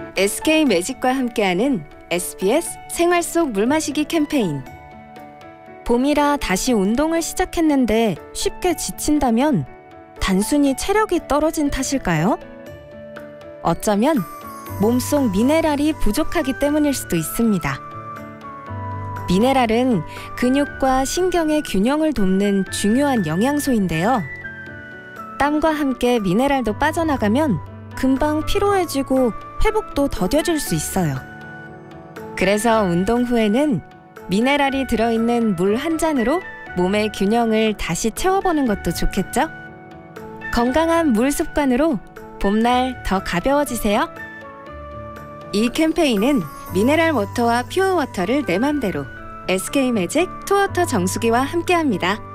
SK 매직과 함께하는 SBS 생활 속 물 마시기 캠페인. 봄이라 다시 운동을 시작했는데 쉽게 지친다면 단순히 체력이 떨어진 탓일까요? 어쩌면 몸속 미네랄이 부족하기 때문일 수도 있습니다. 미네랄은 근육과 신경의 균형을 돕는 중요한 영양소인데요. 땀과 함께 미네랄도 빠져나가면 금방 피로해지고 회복도 더뎌질 수 있어요. 그래서 운동 후에는 미네랄이 들어있는 물 한 잔으로 몸의 균형을 다시 채워보는 것도 좋겠죠? 건강한 물 습관으로 봄날 더 가벼워지세요. 이 캠페인은 미네랄 워터와 퓨어 워터를 내 맘대로 SK 매직 투워터 정수기와 함께합니다.